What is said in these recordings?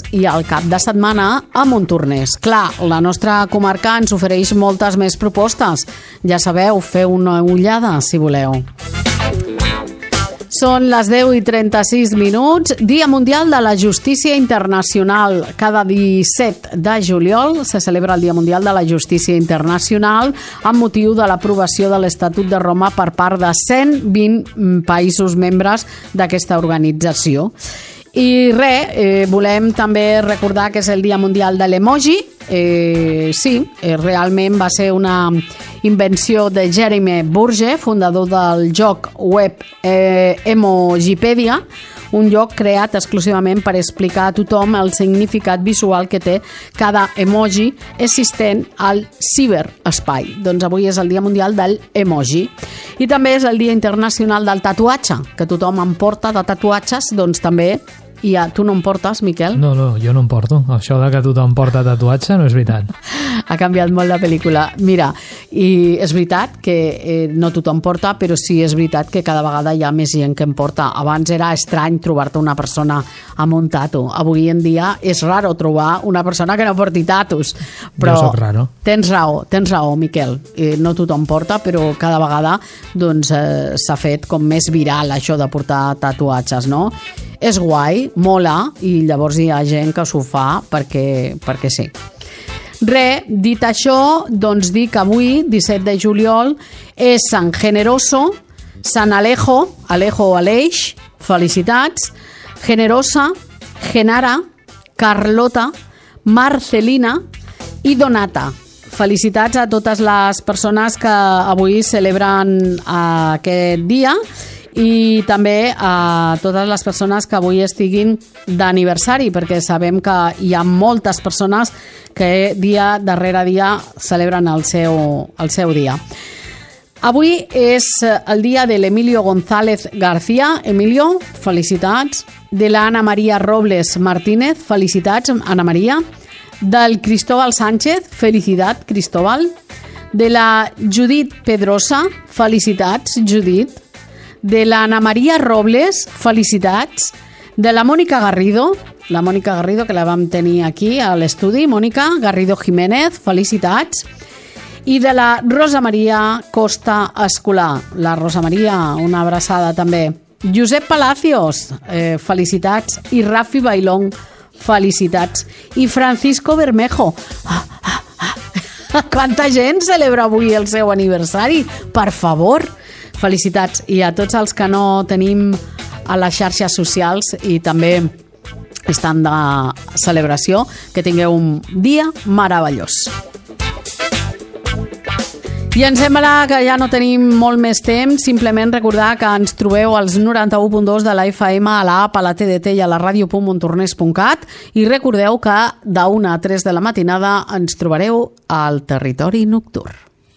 i el cap de setmana a Montornès. Clar, la nostra comarca ens ofereix moltes més propostes. Ja sabeu, feu una ullada si voleu. Són les 10:36, Dia Mundial de la Justícia Internacional. Cada 17 de juliol se celebra el Dia Mundial de la Justícia Internacional amb motiu de l'aprovació de l'Estatut de Roma per part de 120 països membres d'aquesta organització. I volem també recordar que és el Dia Mundial de l'Emoji. Realment va ser una invenció de Jeremy Burge, fundador del joc web Emojipedia, un lloc creat exclusivament per explicar a tothom el significat visual que té cada emoji existent al ciberespai. Doncs avui és el Dia Mundial del Emoji. I també és el Dia Internacional del Tatuatge, que tothom en porta de tatuatges, doncs també. I tu no en portes, Miquel? No, jo no en porto. Això de que tothom porta tatuatge no és veritat. Ha canviat molt la pel·lícula. Mira, i és veritat que no tothom porta, però sí és veritat que cada vegada hi ha més gent que en porta. Abans era estrany trobar-te una persona amb un tatu. Avui en dia és raro trobar una persona que no porti tatus. Però jo soc raro. Tens raó, Miquel. No tothom porta, però cada vegada doncs, s'ha fet com més viral això de portar tatuatges, no? És guai, mola, i llavors hi ha gent que s'ho fa perquè sí. Dit això, doncs dir que avui, 17 de juliol, és Sant Generoso, Sant Alejo o Aleix, felicitats, Generosa, Genara, Carlota, Marcelina i Donata. Felicitats a totes les persones que avui celebren aquest dia i també a totes les persones que avui estiguin d'aniversari, perquè sabem que hi ha moltes persones que dia darrere dia celebren el seu dia. Avui és el dia de l'Emilio González García. Emilio, felicitats. De l'Anna Maria Robles Martínez, felicitats, Anna Maria. Del Cristóbal Sánchez, felicitat, Cristóbal. De la Judit Pedrosa, felicitats, Judit. De l'Anna Maria Robles, felicitats. De la Mònica Garrido, que la vam tenir aquí a l'estudi, Mònica Garrido Jiménez, felicitats. I de la Rosa Maria Costa Escolar. La Rosa Maria, una abraçada també. Josep Palacios, felicitats. I Rafi Bailón, felicitats. I Francisco Bermejo. Quanta gent celebra avui el seu aniversari? Per favor, felicitats. I a tots els que no tenim a les xarxes socials i també estan de celebració, que tingueu un dia meravellós. I em sembla que ja no tenim molt més temps. Simplement recordar que ens trobeu als 91.2 de la FM, a la app, a la TDT i a la ràdio.montornès.cat, i recordeu que de 1 a 3 de la matinada ens trobareu al Territori Nocturn.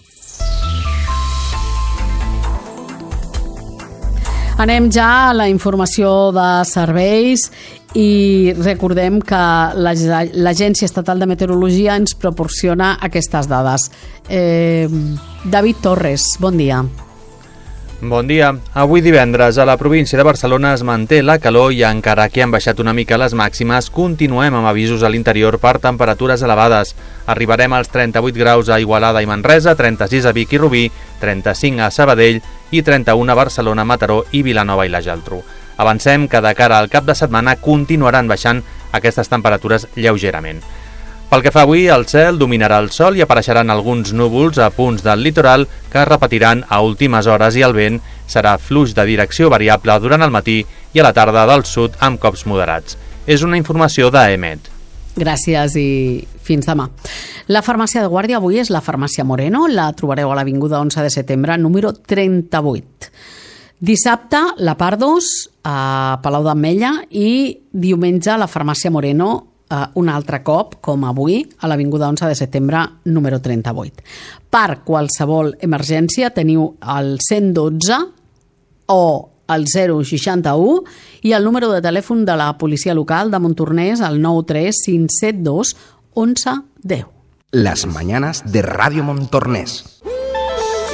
Anem ja a la informació de serveis i recordem que l'Agència Estatal de Meteorologia ens proporciona aquestes dades. David Torres, bon dia. Bon dia. Avui divendres a la província de Barcelona es manté la calor i encara que han baixat una mica les màximes, continuem amb avisos a l'interior per temperatures elevades. Arribarem als 38 graus a Igualada i Manresa, 36 a Vic i Rubí, 35 a Sabadell i 31 a Barcelona, Mataró i Vilanova i la Geltrú. Avancem que de cara al cap de setmana continuaran baixant aquestes temperatures lleugerament. Pel que fa avui, el cel dominarà el sol i apareixeran alguns núvols a punts del litoral que es repetiran a últimes hores i el vent serà fluix de direcció variable durant el matí i a la tarda del sud amb cops moderats. És una informació d'EMET. Gràcies i fins demà. La farmàcia de guàrdia avui és la farmàcia Moreno, la trobareu a l'Avinguda 11 de setembre, número 38. Dissabte, la Pardos, a Palau d'Ametlla, i diumenge la farmàcia Moreno, un altre cop, com avui, a l'Avinguda 11 de setembre, número 38. Per qualsevol emergència teniu el 112 o el 061 i el número de telèfon de la policia local de Montornès, el 93 572 1110. Las mañanas de Radio Montornès.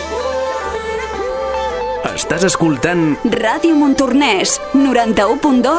Estàs escoltant Ràdio Montornès, 91.2